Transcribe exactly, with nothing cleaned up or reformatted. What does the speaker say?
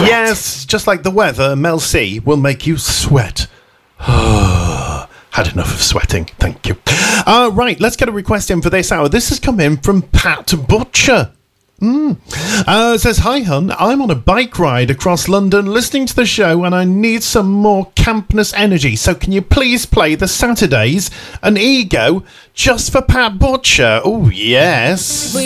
Yes, just like the weather, Mel C will make you sweat. Had enough of sweating, thank you. Uh, right, let's get a request in for this hour. This has come in from Pat Butcher. Mm. Uh, says, hi, hun. I'm on a bike ride across London listening to the show and I need some more campness energy. So can you please play the Saturdays and Ego just for Pat Butcher? Oh, yes.